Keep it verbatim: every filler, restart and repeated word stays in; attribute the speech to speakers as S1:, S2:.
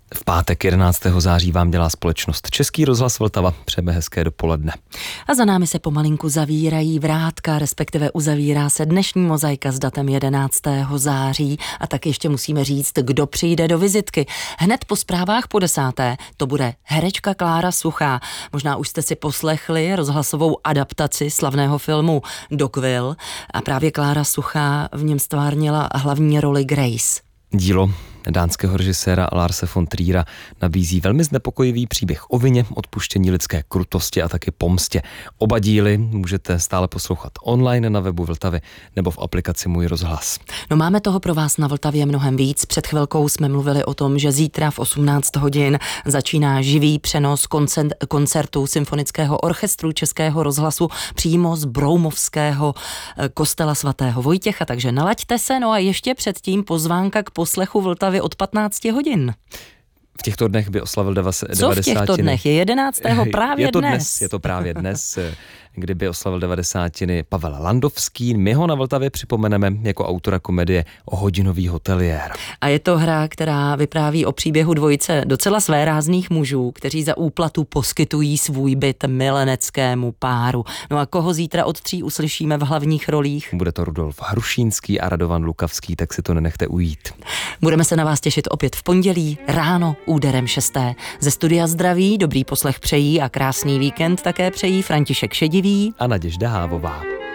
S1: V pátek jedenáctého září vám dělá společnost Český rozhlas Vltava. Přejeme hezké dopoledne.
S2: A za námi se pomalinku zavírají vrátka, respektive uzavírá se dnešní mozaika s datem jedenáctého září. A tak ještě musíme říct, kdo přijde do vizitky. Hned po zprávách po desáté to bude herečka Klára Suchá. Možná už jste si poslechli rozhlasovou adaptaci slavného filmu Dogville a právě Klára Suchá v něm stvárnila hlavní roli Grace.
S1: Dílo dánského režiséra Larse von Triera nabízí velmi znepokojivý příběh o vině, odpuštění lidské krutosti a taky pomstě. Oba díly můžete stále poslouchat online na webu Vltavy nebo v aplikaci Můj rozhlas.
S2: No máme toho pro vás na Vltavě mnohem víc. Před chvilkou jsme mluvili o tom, že zítra v osmnáct hodin začíná živý přenos koncert, koncertu Symfonického orchestru Českého rozhlasu přímo z Broumovského kostela svatého Vojtěcha, takže nalaďte se, no a ještě předtím pozvánka k poslechu Vltavy od patnácti hodin.
S1: V těchto dnech by oslavil devadesátiny.
S2: Co v těchto dnech? Je jedenáctého právě
S1: je to
S2: dnes.
S1: dnes. Je to právě dnes, kdyby oslavil devadesátiny Pavel Landovský. My ho na Vltavě připomeneme jako autora komedie O hodinový hoteliér.
S2: A je to hra, která vypráví o příběhu dvojice docela svérázných mužů, kteří za úplatu poskytují svůj byt mileneckému páru. No a koho zítra od tří uslyšíme v hlavních rolích?
S1: Bude to Rudolf Hrušínský a Radovan Lukavský, tak si to nenechte ujít.
S2: Budeme se na vás těšit opět v pondělí ráno úderem šesté. Ze studia zdraví, dobrý poslech přejí a krásný víkend také přejí František Šedivý
S1: a Naděžda Hávová.